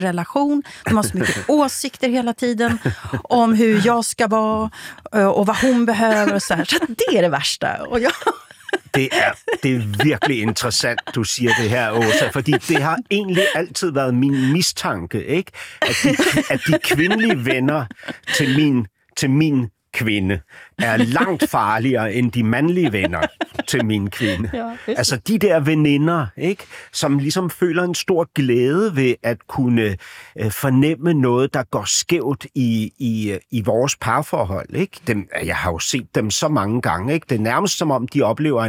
relation. De har så mycket åsikter hela tiden om hur jag ska vara och vad hon behöver og så här. Så det är det värsta. Og jeg... Det er virkelig interessant, du siger det her, Åsa, fordi det har egentlig altid været min mistanke, ikke? At de kvindelige venner til min kvinde er langt farligere end de mandlige venner til min kvinde. Ja, altså de der veninder, ikke, som ligesom føler en stor glæde ved at kunne fornemme noget, der går skævt i vores parforhold. Ikke? Jeg har jo set dem så mange gange. Ikke? Det er nærmest som om, de oplever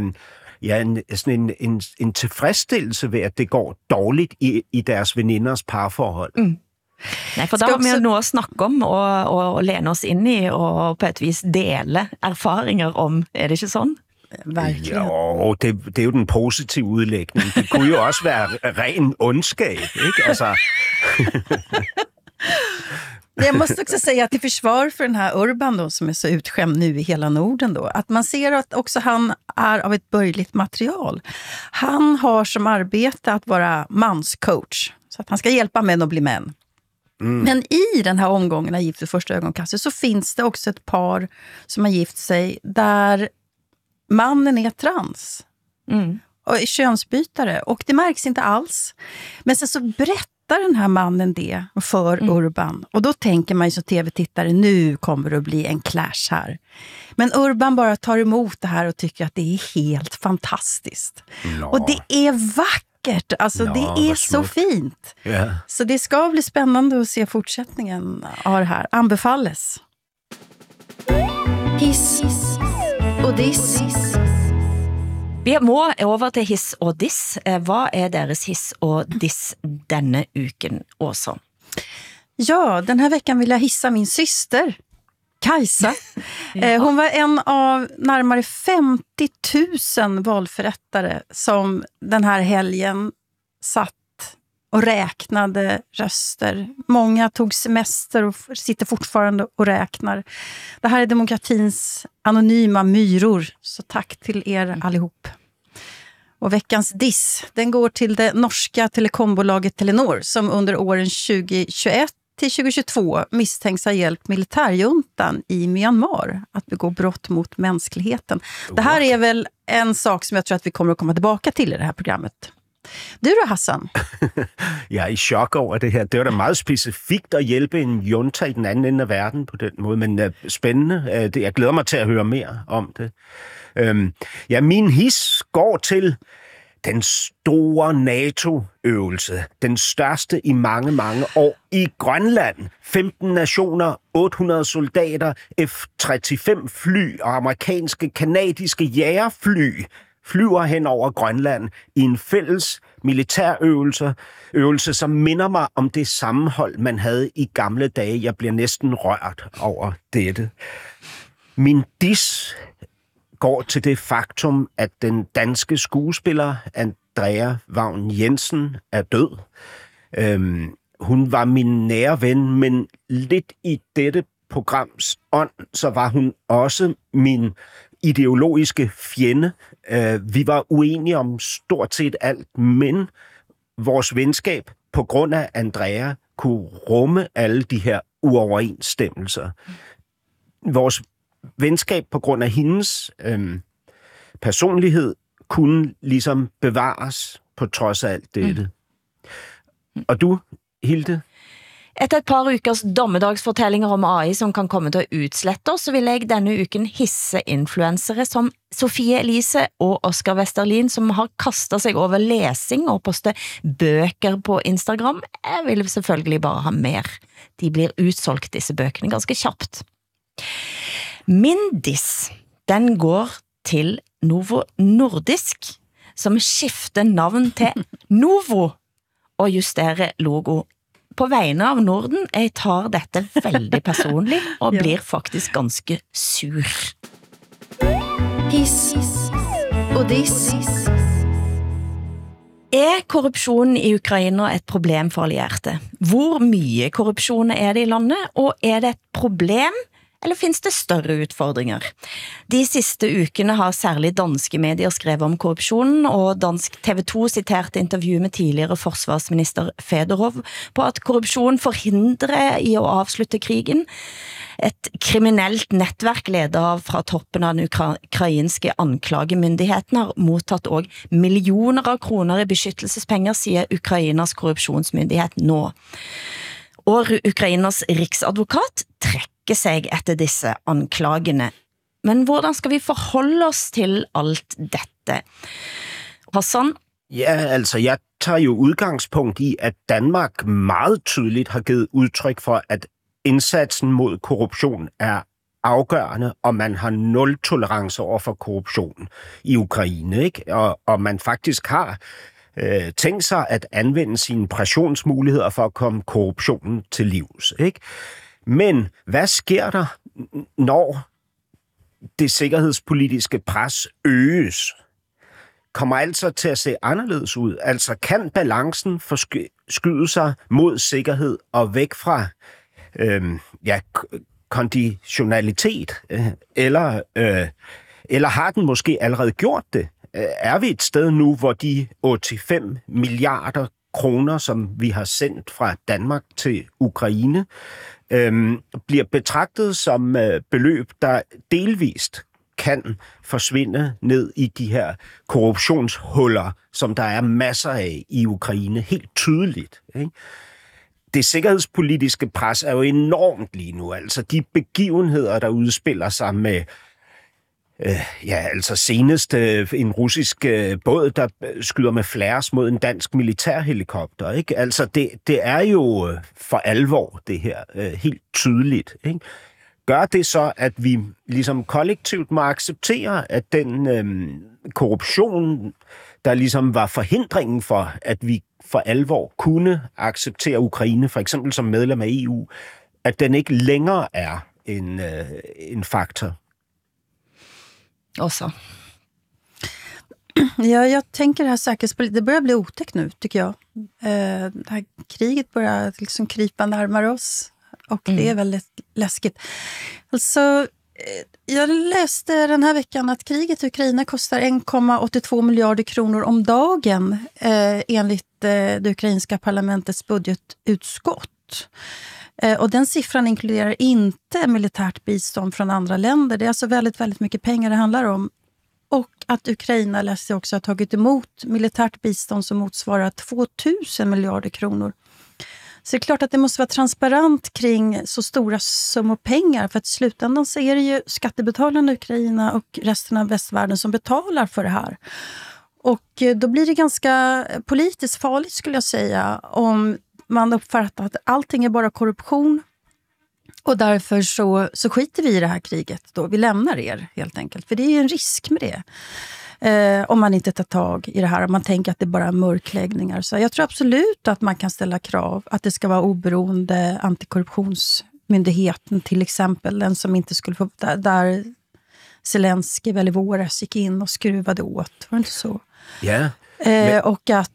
en tilfredsstillelse ved, at det går dårligt i deres veninders parforhold. Mm. Nej, for da har vi jo noe å snakke om og lene oss inn i og på et vis dele erfaringer om, er det ikke sånn? Verkligen. Jo, det er jo den positive udlægning. Det kunne jo også være ren ondskab, ikke? Altså... Jag måste också säga att till försvar för den här Urban då, som är så utskämd nu i hela Norden då, att man ser att också han är av ett borgerligt material. Han har som arbete att vara manscoach, så att han ska hjälpa män att bli män. Mm. Men i den här omgången av Gift vid första ögonkastet så finns det också ett par som har gift sig där mannen är trans och är könsbytare, och det märks inte alls. Men sen så berättar den här mannen det för Urban, och då tänker man ju som tv-tittare, nu kommer det att bli en clash här. Men Urban bara tar emot det här och tycker att det är helt fantastiskt. No. Och det är vackert. Alltså det är så fint. Yeah. Så det ska bli spännande att se fortsättningen av det här. Anbefalles. Hiss och diss. Vi må over til hiss og diss. Hvad er deres hiss og diss denne uken også? Ja, den här veckan vill jag hissa min syster, Kajsa. Hon var en av närmare 50 000 valförrättare som den här helgen satt och räknade röster. Många tog semester och sitter fortfarande och räknar. Det här är demokratins anonyma myror, så tack till er allihop. Och veckans diss, den går till det norska telekombolaget Telenor, som under åren 2021 till 2022 misstänks ha hjälpt militärjuntan i Myanmar att begå brott mot mänskligheten. Det här är väl en sak som jag tror att vi kommer att komma tillbaka till i det här programmet. Du då, Hassan? Jeg er i chok over det her. Det var da meget specifikt at hjælpe en junta i den anden ende af verden på den måde, men spændende. Jeg glæder mig til at høre mere om det. Ja, min his går til den store NATO-øvelse. Den største i mange, mange år i Grønland. 15 nationer, 800 soldater, F-35 fly og amerikanske, kanadiske jagerfly flyver hen over Grønland i en fælles militærøvelse, som minder mig om det sammenhold, man havde i gamle dage. Jeg bliver næsten rørt over dette. Min diss går til det faktum, at den danske skuespiller Andrea Vagn Jensen er død. Hun var min nære ven, men lidt i dette programs ånd, så var hun også min ideologiske fjende. Vi var uenige om stort set alt, men vores venskab på grund af Andrea kunne rumme alle de her uoverensstemmelser. Vores venskab på grund af hendes personlighed kunne ligesom bevares på trods af alt dette. Og du, Hilde? Etter et par ukers dommedagsfortællinger om AI som kan komme til at utslette oss, så vil jeg denne uken hisse influensere som Sofie Elise og Oscar Westerlin, som har kastet sig over læsing og poste bøker på Instagram. Jeg vil selvfølgelig bare ha mer. De blir utsolgt, disse bøkene, ganske kjapt. Min diss, den går til Novo Nordisk, som skifter navn til Novo og justerer logo. På vegne av Norden, jeg tar dette veldig personlig og blir faktisk ganske sur. Hiss og diss. Er korrupsjonen i Ukraina et problem for allierte? Hvor mye korrupsjon er det i landet, og er det et problem eller finns det større utfordringer? De siste ukene har særligt danske medier skrevet om korruptionen, og dansk TV2 citerte intervju med tidligere forsvarsminister Fedorov på at korruption forhindrer i at avslutte krigen. Et kriminelt netværk ledet fra toppen av den ukrainske anklagemyndigheten har mottaget også millioner av kroner i beskyttelsespenger, siger Ukrainas korruptionsmyndighet nå. Og Ukrainas riksadvokat trekker sig efter disse anklagene. Men hvordan skal vi forholde os til alt dette? Hassan? Ja, altså jeg tager jo udgangspunkt i, at Danmark meget tydeligt har givet udtryk for, at indsatsen mod korruption er afgørende, og man har nul tolerance over for korruption i Ukraine, ikke? Og man faktisk har tænkt sig at anvende sine pressionsmuligheder for at komme korruptionen til livs, ikke? Men hvad sker der, når det sikkerhedspolitiske pres øges? Kommer altså til at se anderledes ud? Altså kan balancen forskyde sig mod sikkerhed og væk fra konditionalitet? Eller har den måske allerede gjort det? Er vi et sted nu, hvor de 85 milliarder kroner, som vi har sendt fra Danmark til Ukraine, bliver betragtet som beløb, der delvist kan forsvinde ned i de her korruptionshuller, som der er masser af i Ukraine, helt tydeligt, ikke? Det sikkerhedspolitiske pres er jo enormt lige nu. Altså de begivenheder, der udspiller sig med altså senest en russisk båd, der skyder med flares mod en dansk militærhelikopter, ikke? Altså det er jo for alvor det her, helt tydeligt, ikke? Gør det så, at vi ligesom kollektivt må acceptere, at den korruption, der ligesom var forhindringen for, at vi for alvor kunne acceptere Ukraine, for eksempel som medlem af EU, at den ikke længere er en faktor? Också. Ja, jag tänker det här säkerhetspolitiken, det börjar bli otäckt nu tycker jag. Det här kriget börjar liksom krypa närmare oss och det är väldigt läskigt. Alltså, jag läste den här veckan att kriget i Ukraina kostar 1,82 miljarder kronor om dagen enligt det ukrainska parlamentets budgetutskott. Och den siffran inkluderar inte militärt bistånd från andra länder. Det är alltså väldigt, väldigt mycket pengar det handlar om. Och att Ukraina läste också har tagit emot militärt bistånd som motsvarar 2000 miljarder kronor. Så det är klart att det måste vara transparent kring så stora summor pengar. För att i slutändan så är det ju skattebetalarna i Ukraina och resten av västvärlden som betalar för det här. Och då blir det ganska politiskt farligt skulle jag säga om man uppfattar att allting är bara korruption och därför så skiter vi i det här kriget då. Vi lämnar er helt enkelt. För det är ju en risk med det. Om man inte tar tag i det här. Om man tänker att det bara är mörkläggningar. Så jag tror absolut att man kan ställa krav. Att det ska vara oberoende antikorruptionsmyndigheten till exempel. Den som inte skulle få... Där Zelensky väl i våras gick in och skruvade åt. Var det inte så? Ja. Och att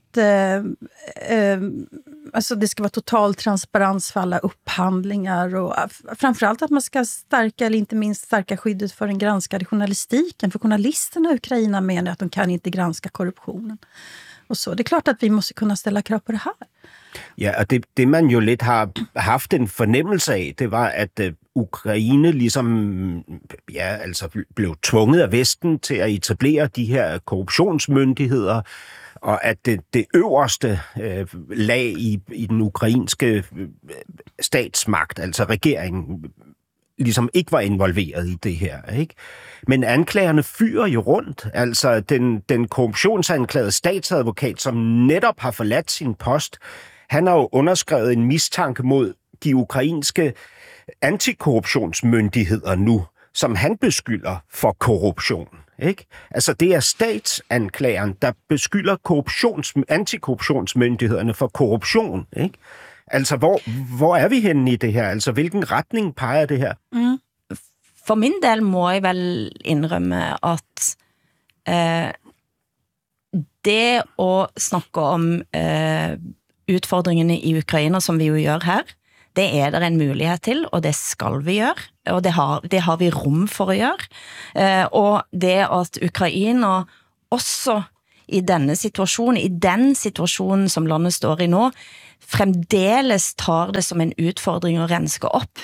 alltså det ska vara total transparens för alla upphandlingar och framförallt att man ska stärka eller inte minst stärka skyddet för den granskade journalistiken, för journalisterna i Ukraina menar att de kan inte granska korruptionen och så. Det är klart att vi måste kunna ställa krav på det här. Ja, og det man jo lidt har haft en fornemmelse af, det var, at Ukraine ligesom blev tvunget af Vesten til at etablere de her korruptionsmyndigheder, og at det øverste lag i den ukrainske statsmagt, altså regeringen, ligesom ikke var involveret i det her, ikke? Men anklagerne fyrer jo rundt. Altså den korruptionsanklagede statsadvokat, som netop har forladt sin post, han har jo underskrevet en mistanke mod de ukrainske antikorruptionsmyndigheder nu, som han beskylder for korruption, ikke? Altså det er statsanklageren, der beskylder antikorruptionsmyndighederne for korruption, ikke? Altså hvor er vi henne i det her? Altså hvilken retning peger det her? For min del må jeg vel indrømme at det at snakke om utfordringene i Ukraina, som vi jo gør her, Det er der en mulighet til, og det skal vi gjøre, og det har vi rom for å gjøre. Og det at Ukraina også i den situasjonen som landet står i nå, fremdeles tar det som en utfordring å renske opp,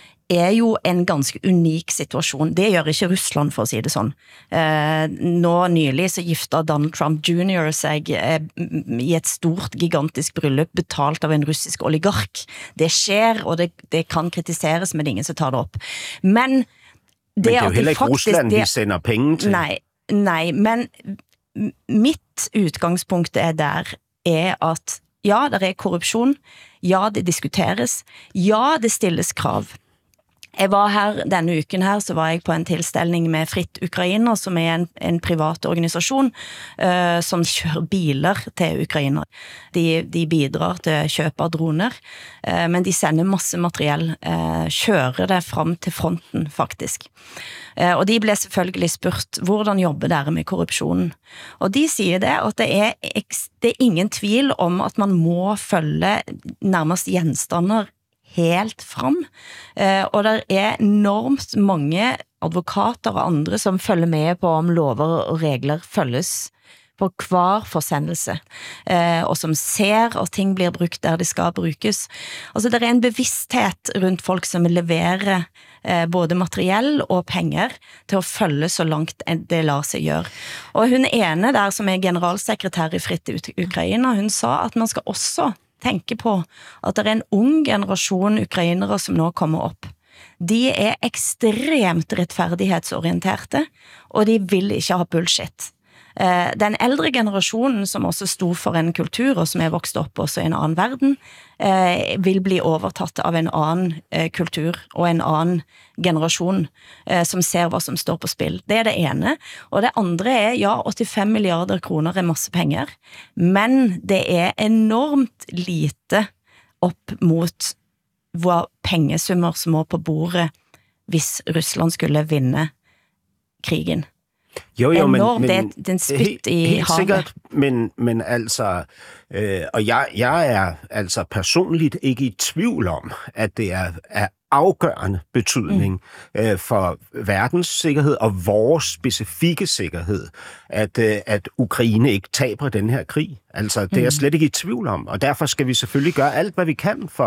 jo en ganske unik situasjon. Det gjør ikke Russland, for å si det sånn. Nå nylig så gifta Donald Trump Jr. seg i et stort, gigantisk bryllup betalt av en russisk oligark. Det skjer, og det kan kritiseres, men det er ingen som tar det opp. Men det er jo heller ikke Russland de sender penger til. Nei, men mitt utgangspunkt der at ja, det er korrupsjon, ja, det diskuteres, ja, det stilles krav. Jeg var her, denne uken her, så var jeg på en tilstelning med Fritt Ukraina, som en privat organisasjon som kjører biler til Ukraina. De bidrar til kjøp av droner, men de sender masse materiell, kjører det fram til fronten, faktisk. Og de ble selvfølgelig spurt, hvordan jobber dere med korrupsjonen? Og de sier det, at det er ingen tvil om at man må følge nærmest gjenstander helt fram, og det er enormt mange advokater og andre som følger med på om lover og regler følges på hver forsendelse, og som ser at ting blir brukt der de skal brukes. Altså det er en bevissthet rundt folk som leverer både materiell og penger til å følge så langt det lar seg gjøre. Og hun ene der som er generalsekretær i Fritt Ukraina, hun sa at man skal også tenke på at det er en ung generasjon ukrainere som nå kommer opp. De er ekstremt rettferdighetsorienterte, og de vil ikke ha bullshit. Den eldre generasjonen som også stod for en kultur og som er vokst opp også i en annen verden, vil bli overtatt av en annen kultur og en annen generasjon som ser hva som står på spill. Det er det ene. Og det andre ja, 85 milliarder kroner er masse penger, men det er enormt lite opp mot hva pengesummer som må på bordet hvis Russland skulle vinne krigen. Jo, enormt, men den spytt i helt havet. Sikkert, men altså, og jeg er altså personligt ikke i tvivl om, at det er afgørende betydning for verdens sikkerhed og vores specifikke sikkerhed, at Ukraine ikke taber den her krig. Altså, det er jeg slet ikke i tvivl om, og derfor skal vi selvfølgelig gøre alt, hvad vi kan for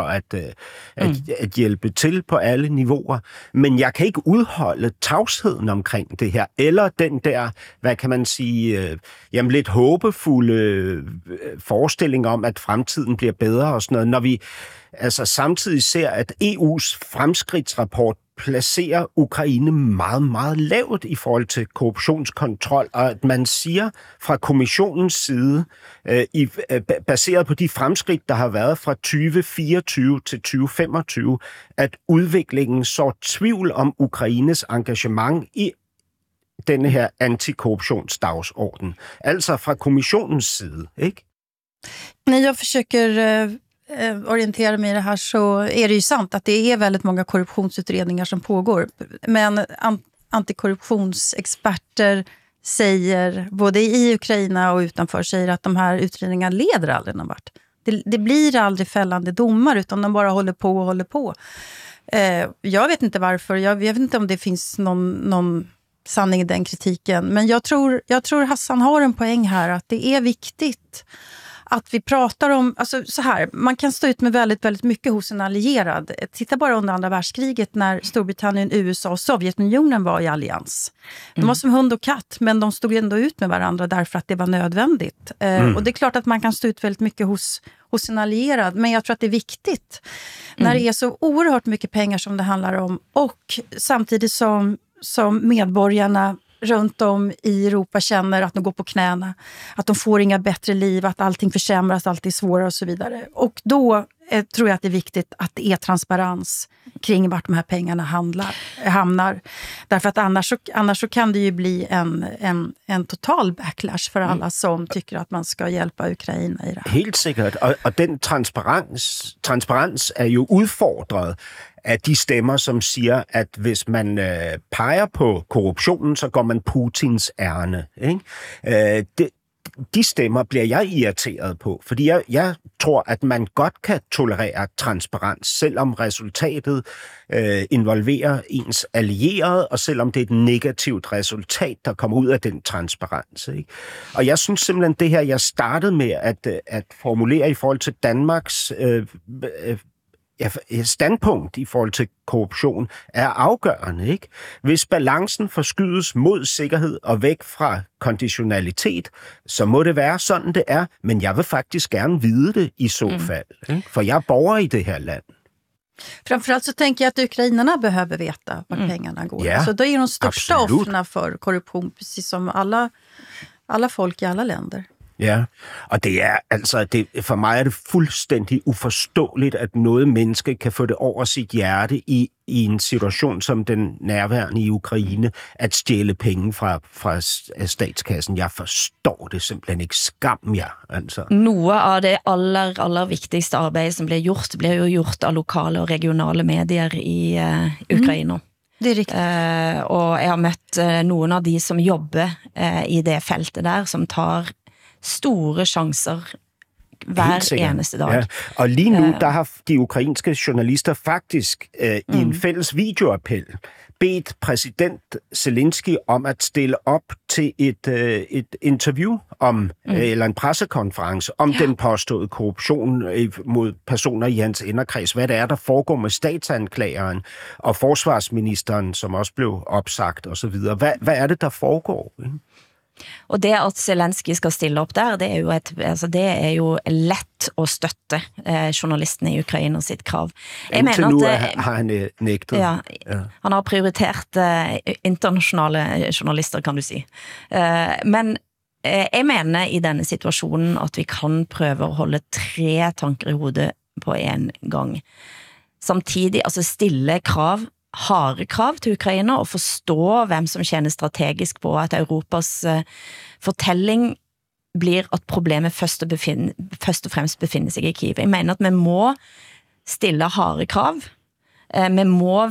at hjælpe til på alle niveauer. Men jeg kan ikke udholde tavsheden omkring det her, eller den der, hvad kan man sige, lidt håbefulde forestilling om, at fremtiden bliver bedre og sådan noget, når vi altså samtidig ser, at EU's fremskridtsrapport placerer Ukraine meget, meget lavt i forhold til korruptionskontrol, og at man siger fra kommissionens side, baseret på de fremskridt, der har været fra 2024 til 2025, at udviklingen så tvivl om Ukraines engagement i denne her antikorruptionsdagsorden. Altså fra kommissionens side, ikke? När jag försöker orientera mig i det här så är det ju sant att det är väldigt många korruptionsutredningar som pågår. Men antikorruptionsexperter säger, både i Ukraina och utanför, säger att de här utredningarna leder aldrig någon vart. Det blir aldrig fällande domar, utan de bara håller på. Jag vet inte varför, jag vet inte om det finns någon sanning i den kritiken. Men jag tror Hassan har en poäng här, att det är viktigt att vi pratar om, alltså så här, man kan stå ut med väldigt, väldigt mycket hos en allierad. Titta bara under andra världskriget när Storbritannien, USA och Sovjetunionen var i allians. De var som hund och katt, men de stod ändå ut med varandra därför att det var nödvändigt. Och det är klart att man kan stå ut väldigt mycket hos en allierad, men jag tror att det är viktigt när det är så oerhört mycket pengar som det handlar om, och samtidigt som medborgarna runt om i Europa känner att de går på knäna, att de får inga bättre liv, att allting försämras, allt är svårare och så vidare. Och då tror jag att det är viktigt att det är transparens kring vart de här pengarna hamnar. Därför att annars så kan det ju bli en total backlash för alla som tycker att man ska hjälpa Ukraina i det här. Helt sikkert, og den transparens er jo udfordret af de stemmer, som siger, at hvis man peger på korruptionen, så går man Putins ærne. Ikke? de stemmer bliver jeg irriteret på, fordi jeg tror, at man godt kan tolerere transparens, selvom resultatet involverer ens allierede, og selvom det er et negativt resultat, der kommer ud af den transparens. Ikke? Og jeg synes simpelthen, det her, jeg startede med at formulere i forhold til Danmarks standpunkt i forhold til korruption er afgørende, ikke? Hvis balancen forskydes mod sikkerhed og væk fra konditionalitet, så må det være sådan, det er, men jeg vil faktisk gerne vide det i så fald, ikke? For jeg er borger i det her land. Framförallt så tänker jag att ukrainarna behöver veta vart pengarna går. Ja, så då är de största absolut. offrena för korruption, precis som alla folk i alla länder. Ja, og det er for mig er det fuldstændig uforståeligt, at noget menneske kan få det over sit hjerte i en situation som den nærværende i Ukraine, at stjæle penge fra statskassen. Jeg forstår det simpelthen ikke. Skam jer, altså. Noe av det aller vigtigste arbejde, som bliver jo gjort av lokale og regionale medier i Ukraina. Det er riktigt. Og jeg har mødt nogle av de, som jobber i det feltet der, som tar store chancer hver eneste dag. Ja. Og lige nu, der har de ukrainske journalister faktisk i en fælles videoappel bedt præsident Zelensky om at stille op til et interview om, eller en pressekonference om den påståede korruption mod personer i hans inderkreds. Hvad det er, der foregår med statsanklageren og forsvarsministeren, som også blev opsagt osv. Hvad er det, der foregår? Og det at Zelensky skal stille op der, det er jo let at støtte journalisterne i Ukraina sitt krav. Indtil nu har han nægtet. Ja, han har prioritert internationale journalister, kan du sige. Men jeg mener i denne situationen, at vi kan prøve at holde 3 tanker i hovedet på en gang. Samtidig, altså stille krav, harde krav til Ukraina og forstå hvem som tjener strategisk på at Europas fortelling blir at problemet først og fremmest befinder sig i Kiev. Jeg mener at man må stille harde krav. Man må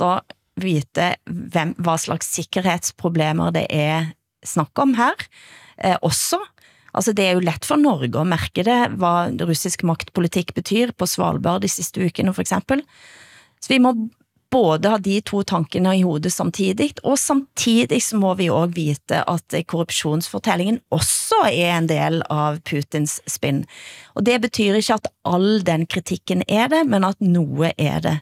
vite hvad slags sikkerhedsproblemer det er snakk om her. Også, altså det er jo lett for Norge at mærke det, hvad russisk maktpolitik betyr på Svalbard de sidste ukene for eksempel. Så vi må både ha de 2 tankene i hovedet samtidig, og samtidig så må vi også vite at korruptionsfortellingen også er en del av Putins spinn. Og det betyr ikke at all den kritikken er det, men at noe er det.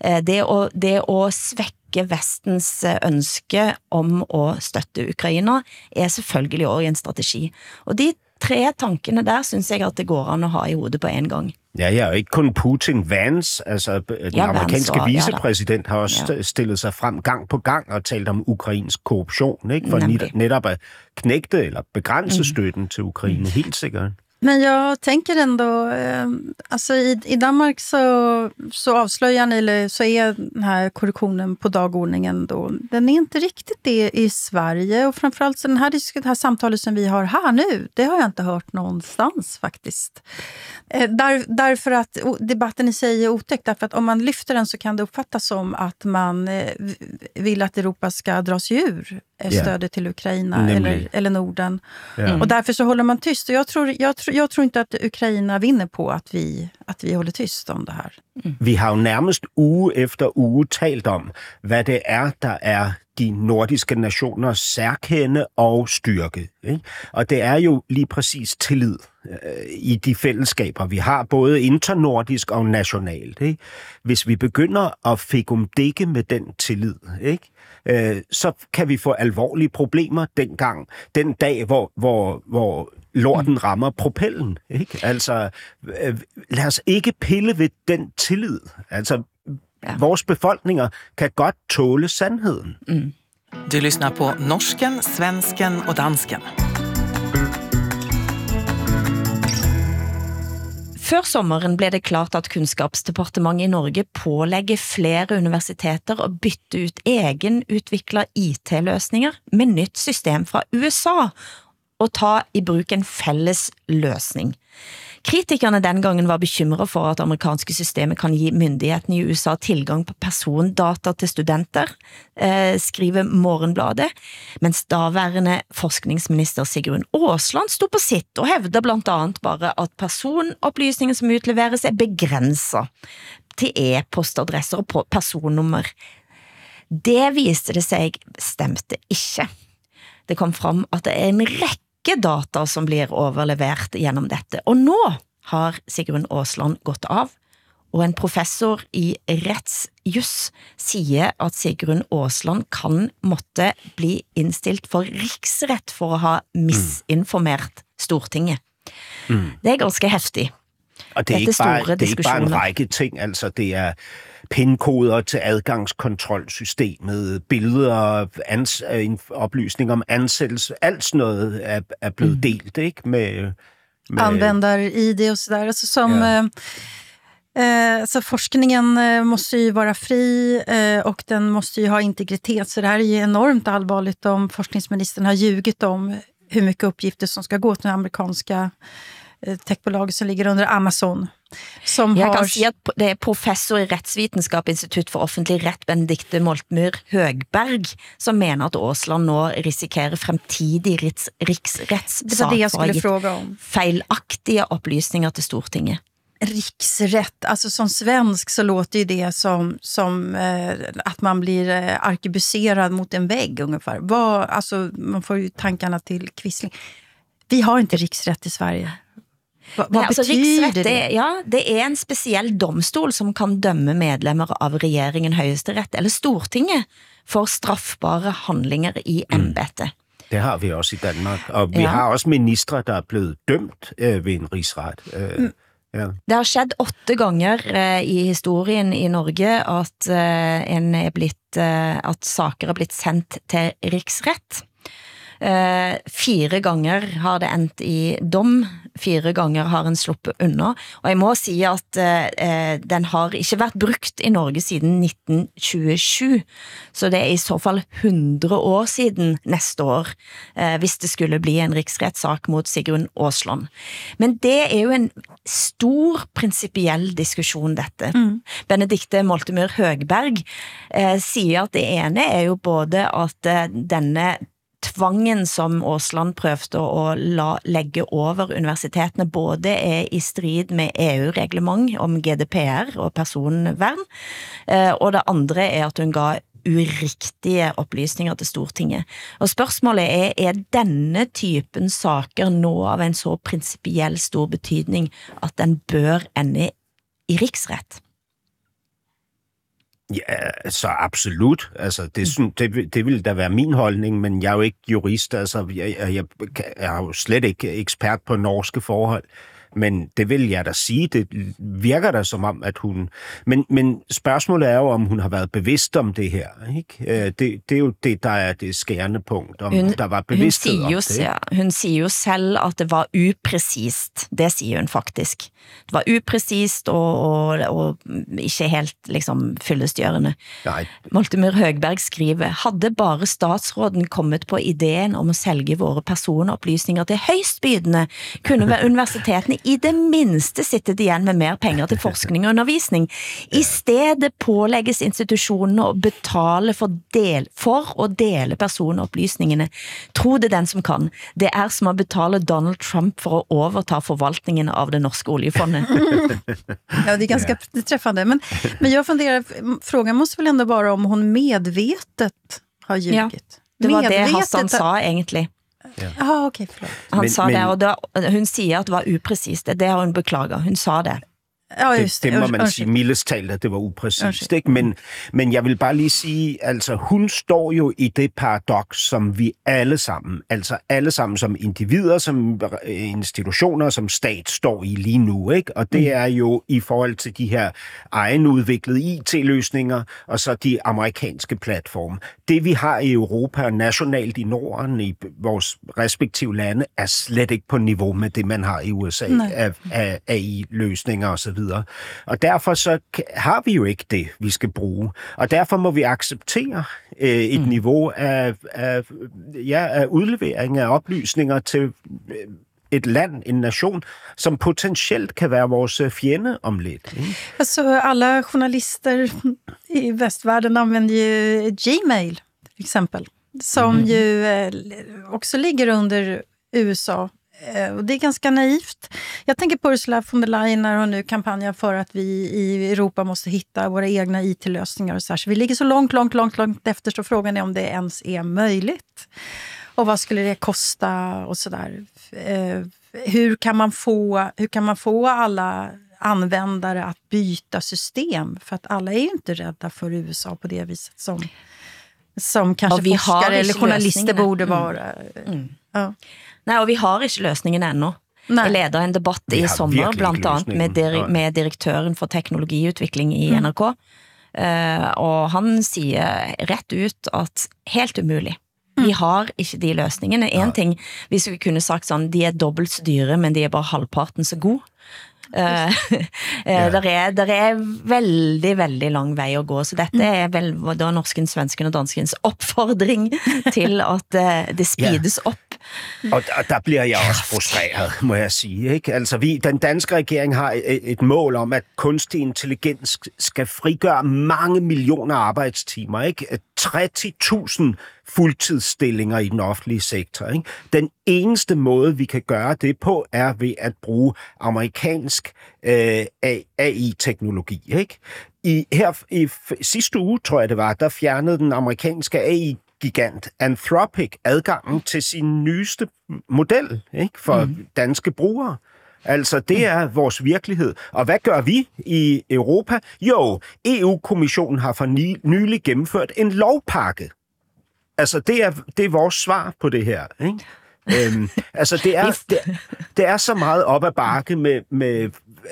Det å svekke Vestens ønske om å støtte Ukraina er selvfølgelig også en strategi. Og de 3 tankene der synes jeg at det går an å ha i hovedet på en gang. Ja, og ikke kun Putin. Vance, altså den amerikanske vicepræsident, har også stillet sig frem gang på gang og talt om ukrainsk korruption, ikke? For netop at knægte eller begrænse støtten til Ukraine, helt sikkert. Men jag tänker ändå, alltså i Danmark så avslöjar ni, eller så är den här korruptionen på dagordningen då, den är inte riktigt det i Sverige, och framförallt så det här samtalet som vi har här nu, det har jag inte hört någonstans faktiskt. Därför att debatten i sig är otäck, därför att om man lyfter den så kan det uppfattas som att man vill att Europa ska dras ur stödet till Ukraina eller Norden. Och därför så håller man tyst, och jag tror inte att Ukraina vinner på att vi håller tyst om det här. Vi har jo nærmest uge efter uge talt om, hvad det er, der er de nordiske nationers særkende og styrke. Ikke? Og det er jo lige præcis tillid i de fællesskaber, vi har, både internordisk og nationalt. Ikke? Hvis vi begynder at fikumdikke med den tillid, ikke? Så kan vi få alvorlige problemer den dag, hvor lorten rammer propellen. Ikke? Altså, lad os ikke pille ved den tillid. Altså, vores befolkninger kan godt tåle sandheden. Du lyssnar på norsken, svensken och dansken. Før sommeren blev det klart at Kunnskapsdepartementet i Norge pålægger flere universiteter at bytte ut egenutviklet IT-løsninger med nytt system fra USA og ta i bruk en fælles løsning. Kritikerne den gangen var bekymret for at amerikanske systemet kan gi myndighetene i USA tilgang på persondata til studenter, skriver Morgenbladet, mens daværende forskningsminister Sigrun Aasland stod på sitt og hævder blant annet bare at personopplysninger som utleveres begrenset til e-postadresser og personnummer. Det viste det seg stemte ikke. Det kom fram at det en rekke data som blir overlevert gjennom dette. Og nå har Sigrun Aasland gått av, og en professor i rettsjuss sier at Sigrun Aasland kan måtte bli innstilt for riksrett for å ha misinformert Stortinget. Det ganske heftig. Og det er ikke bare en række ting, altså det er pinkoder til adgangskontrolsystemet, billeder, oplysninger om ansættelse, alt sådan noget er blevet delt, ikke? Med användar-ID och sådär. Alltså som, så forskningen måste ju vara fri och den måste ju ha integritet. Så det här är ju enormt allvarligt om forskningsministern har ljugit om hur mycket uppgifter som ska gå till den amerikanska techbolaget som ligger under Amazon. Jeg kan si at det professor i Rettsvitenskap, Institutt for offentlig rett, Benedikte Moltmyr Høgberg, som mener at Aasland nå risikerer fremtidig riksrettssak det var det jeg skulle fråga om. Feilaktige opplysninger til Stortinget. Riksrätt, alltså som svensk så låter ju det som att man blir arkebuserad mot en vägg ungefär. Alltså, man får ju tankarna till Quisling. Vi har inte riksrätt i Sverige. Vad betyder det? Ja, det en speciell domstol som kan dømme medlemmer av regeringen Høyesterett eller Stortinget for straffbare handlinger i embedet. Det har vi også i Danmark, og vi har også ministre, der er blevet dømt ved en rigsret. Ja. Det har skjedd 8 ganger i historien i Norge at, at saker er blitt sendt til riksrett. 4 ganger har det endt i dom, 4 ganger har en sluppet unna, og jeg må si at den har ikke vært brukt i Norge siden 1927, så det i så fall 100 år siden neste år, hvis det skulle bli en riksrettssak mot Sigrun Aasland. Men det jo en stor prinsipiell diskusjon dette. Benedikte Moltmyr Høgberg sier at det ene jo både at denne tvangen som Aasland prøvde å legge over universitetene både i strid med EU-reglement om GDPR og personvern, og det andre at hun ga uriktige opplysninger til Stortinget. Og spørsmålet denne typen saker nå av en så prinsipiell stor betydning at den bør ende i riksrett? Ja, så absolut. Altså, det vil da være min holdning, men jeg jo ikke jurist. Altså, jeg er jo slet ikke ekspert på norske forhold. Men det vil jeg da sige, det virker da som om, at hun... Men spørgsmålet jo, om hun har været bevidst om det her, ikke? Det jo det, der det skærende punkt, om der var bevidsthed om det. Ja, hun siger jo selv, at det var upræcist. Det siger hun faktisk. Det var upræcist og ikke helt liksom fyllestgjørende. Moltmyr Høgberg skriver, hadde bare statsråden kommet på ideen om å selge våre personopplysninger til høystbydende, kunne universitetene i det minste sittet igjen med mer penger til forskning og undervisning. I stedet pålegges institusjonene å betale for å dele personopplysningene. Tro det den som kan. Det som å betale Donald Trump for å overta forvaltningen av det norske oljefondet. Ja, det är ganska träffande. Men jag funderar, frågan måste väl ändå vara om hon medvetet har ljugit. Ja, det var det Hassan sa egentlig. Ja, okej, förlåt. Han sa det, og hun sier at det var upræcist. Det har hun beklaget. Hun sa det. Ja, just det. Det må man sige mildest talt, at det var upræcist, ikke? Men jeg vil bare lige sige, altså hun står jo i det paradoks, som vi alle sammen som individer, som institutioner, som stat står i lige nu, ikke? Og det jo i forhold til de her egenudviklede IT-løsninger, og så de amerikanske platforme. Det vi har i Europa og nationalt i Norden, i vores respektive lande, slet ikke på niveau med det, man har i USA af AI-løsninger og så videre. Og derfor så har vi jo ikke det, vi skal bruge. Og derfor må vi acceptere et niveau af udlevering af oplysninger til et land, en nation, som potentielt kan være vores fjende om lidt. Ikke? Alltså, alla journalister i västvärlden använder ju Gmail till exempel, som ju också ligger under USA. Och det är ganska naivt. Jag tänker på Ursula von der Leyen när hon nu kampanjar för att vi i Europa måste hitta våra egna IT-lösningar och så här. Så vi ligger så långt efter, så frågan är om det ens är möjligt. Och vad skulle det kosta och sådär. Hur kan man få alla användare att byta system? För att alla är ju inte rädda för USA på det viset som kanske forskare eller journalister borde vara. Ja. Nej, og vi har ikke løsningen ennå. Jeg leder en debatt i sommer, blant annet med direktøren for teknologiutvikling i NRK. Og han sier rett ut at helt umulig. Vi har ikke de løsningene. En ting, hvis vi kunne sagt sånn, de er dobbelt så dyre, men de er bare halvparten så god. Der er veldig, veldig lang vei å gå, så dette er vel da norsken, svensken og danskens oppfordring til at det speedes op. Og der bliver jeg også frustreret, må jeg sige. Ikke? Altså, den danske regering har et mål om, at kunstig intelligens skal frigøre mange millioner arbejdstimer. Ikke? 30.000 fuldtidsstillinger i den offentlige sektor. Ikke? Den eneste måde, vi kan gøre det på, er ved at bruge amerikansk AI-teknologi. Ikke? I sidste uge, tror jeg det var, der fjernede den amerikanske AI-gigant Anthropic adgangen til sin nyeste model, ikke? For danske brugere. Altså, det er vores virkelighed. Og hvad gør vi i Europa? Jo, EU-kommissionen har for nylig gennemført en lovpakke. Altså, det er vores svar på det her, ikke? Altså, det er så meget op ad bakke med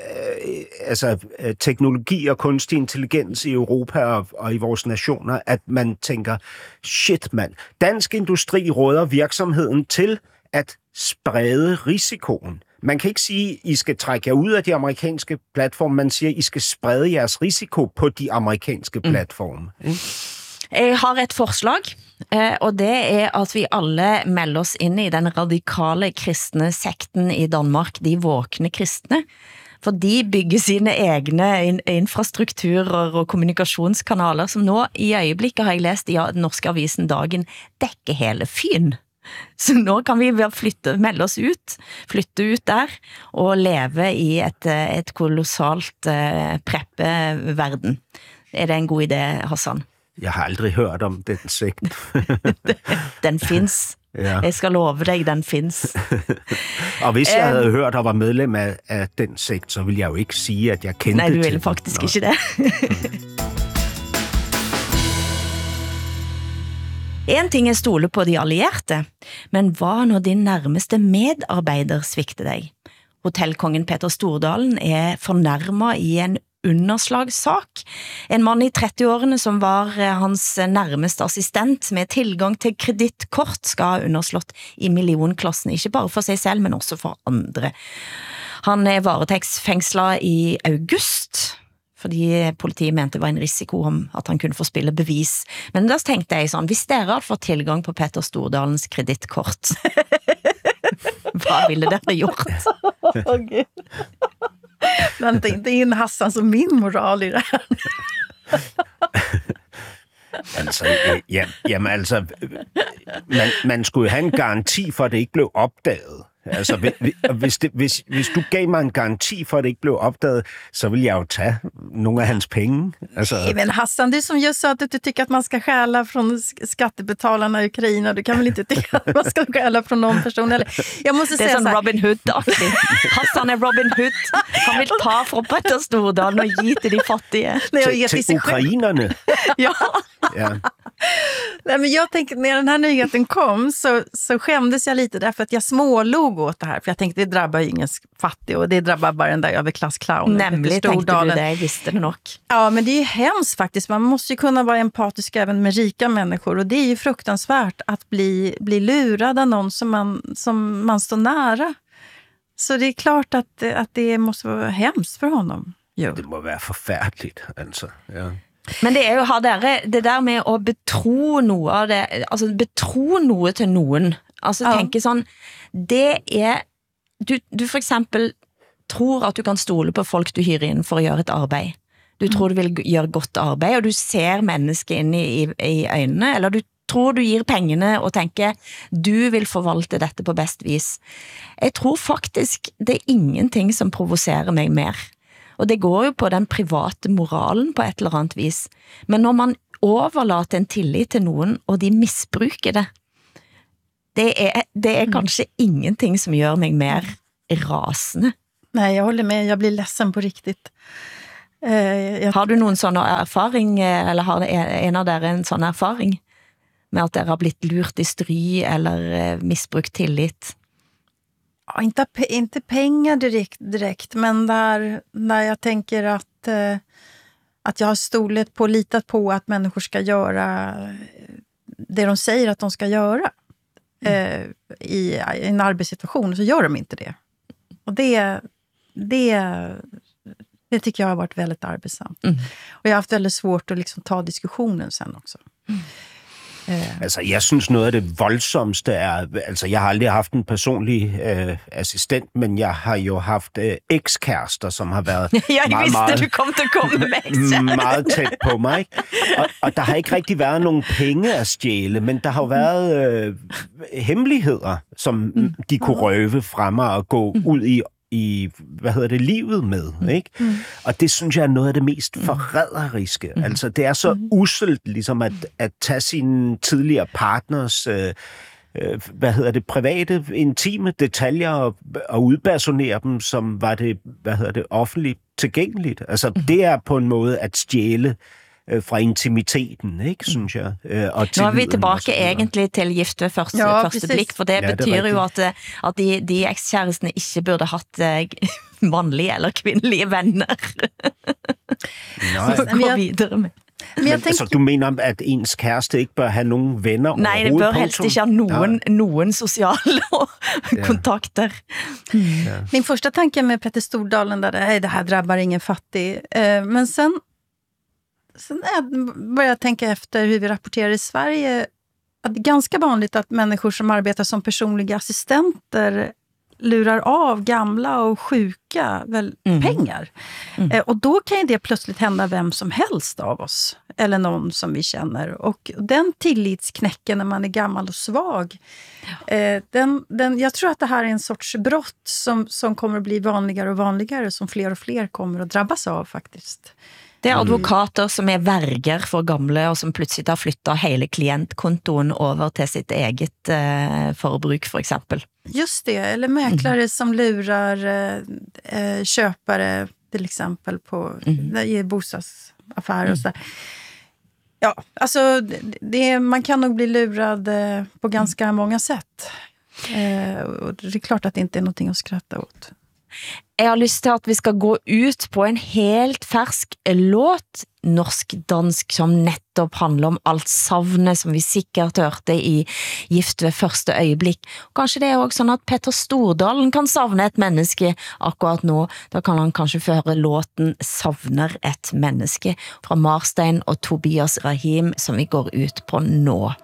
teknologi og kunstig intelligens i Europa og i vores nationer, at man tænker, shit mand, dansk industri råder virksomheden til at sprede risikoen. Man kan ikke sige, I skal trække jer ud af de amerikanske platforme, man siger, I skal sprede jeres risiko på de amerikanske platforme. Jeg har et forslag, og det er at vi alle melder oss inn i den radikale kristne sekten i Danmark, de våkne kristne, for de bygger sine egne infrastrukturer og kommunikationskanaler, som nå i øjeblikket har jeg læst i den norske avisen Dagen, dekker hele Fyn. Så nå kan vi melde oss ut, flytte ut der, og leve i et kolossalt preppeverden. Er det en god idé, Hassan? Jeg har aldrig hørt om den sekt. Den findes. Ja. Jeg skal love dig, den findes. Og hvis jeg havde hørt og var medlem af den sekt, så ville jeg jo ikke sige, at jeg kendte til den. Nej, du ville faktisk ikke det. En ting er stole på de allierte, men hva når din nærmeste medarbejder svikter dig? Hotellkongen Peter Stordalen er fornærmet i en underslagssak. En mann i 30-årene som var hans nærmeste assistent med tilgang til kreditkort skal ha underslått i millionklassen, ikke bare for sig selv, men også for andre. Han er varetektsfængslet i august, fordi politiet mente det var en risiko om at han kunne få spille bevis. Men da tenkte jeg sånn, hvis dere hadde fått tilgang på Peter Stordalens kreditkort, hva ville dere gjort? Gud. Vänta inte in Hassan som min moral i det här. Altså, jamen altså, man skulle have en garanti for, at det ikke blev opdaget. Altså, hvis du gav mig en garanti for, at det ikke blev opdaget, så ville jeg jo tage nogle af hans penge. Altså... Men Hassan, det som just sa att du tycker att man ska stjäla från skattebetalarna i Ukraina. Du kan väl inte tycka att man ska stjäla från någon person? Eller, jag måste säga det är som Robin Hood-aktigt. Hassan är Robin Hood. Han vill ta från Peter Stordalen och ge till de fattiga. Till ukrainerne. Ja. Nej, men jag tänker, när den här nyheten kom så skämdes jag lite därför att jag smålog åt det här. För jag tänkte, det drabbar ju ingen fattig och det drabbar bara den där överklassclownen. Nämligen tänkte du det, visste du nog. Ja, men det är ju hemskt faktiskt. Man måste ju kunna vara empatisk även med rika människor. Och det är ju fruktansvärt att bli lurad av någon som man står nära. Så det är klart att det måste vara hemskt för honom. Jo. Det må være forfærdeligt, altså. Ja. Men det er jo det der med å betro noe av det, altså betro noe til noen, altså tenke sånn, det er du for eksempel tror at du kan stole på folk du hyrer inn for å gjøre et arbeid. Du tror du vil gjøre godt arbeid, og du ser mennesket inn i øynene, eller du tror du gir pengene og tenker, du vil forvalte dette på best vis. Jeg tror faktisk det ingenting som provoserer meg mer. Og det går jo på den private moralen på et eller annet vis. Men når man overlater en tillit til noen, og de misbruker det, det er kanskje ingenting som gjør meg mer rasende. Nej, jag håller med. Jag blir ledsen på riktigt. Har du noen sånne erfaring, eller har en av dere en sånn erfaring med at dere har blitt lurt i stry eller missbrukt tillit? Ja, inte pengar direkt, men där jag tänker att jag har stolet på, litat på att människor ska göra det de säger att de ska göra i en arbetssituation, så gör de inte det. Och det tycker jag har varit väldigt arbetsamt. Och jag har haft väldigt svårt att liksom ta diskussionen sen också. Altså, jeg synes noget af det voldsomste er, altså jeg har aldrig haft en personlig assistent, men jeg har jo haft ekskærester, som har været meget, du kom til at komme med ekskærester. Meget tæt på mig, ikke? Og der har ikke rigtig været nogen penge at stjæle, men der har jo været hemmeligheder, som de kunne røve fra mig og gå ud i livet med, ikke? Og det synes jeg er noget af det mest forræderiske. Altså, det er så usselt, ligesom at tage sine tidligere partners private, intime detaljer og udpersonere dem, som var det, offentligt tilgængeligt. Altså, det er på en måde at stjæle fra intimiteten, ikke, synes jeg. Og nå er vi tilbake egentlig til gift ved første blikk, for det betyr jo at de ekskjærestene ikke burde hatt mannlige eller kvinnelige venner. Så gå videre med. Men altså, du mener, at ens kæreste ikke bør have nogen venner overhovedet? Nej, det bør helst ikke have nogen sociale kontakter. Min första tanke med Petter Stordalen det här drabbar ingen fattig. Men sen börjar jag tänka efter hur vi rapporterar i Sverige att det är ganska vanligt att människor som arbetar som personliga assistenter lurar av gamla och sjuka pengar. Och då kan ju det plötsligt hända vem som helst av oss. Eller någon som vi känner. Och den tillitsknäcken när man är gammal och svag. Jag tror att det här är en sorts brott som kommer att bli vanligare och vanligare. Som fler och fler kommer att drabbas av faktiskt. Det er advokater som er verger for gamle, og som plutselig har flyttet hele klientkontoen over til sitt eget forbruk, for eksempel. Just det, eller mäklare som lurar köpare till exempel i bostadsaffärer och så där. Ja, alltså man kan nog bli lurad på ganska många sätt. Och det är klart att det inte är någonting att skratta åt. Jeg har lyst til at vi skal gå ut på en helt fersk låt, norsk-dansk, som nettopp handler om alt savnet som vi sikkert hørte i Gift ved første øyeblikk. Kanskje det er også sånn at Petter Stordalen kan savne et menneske akkurat nå. Da kan han kanskje føre låten Savner et menneske fra Marstein og Tobias Rahim, som vi går ut på nå.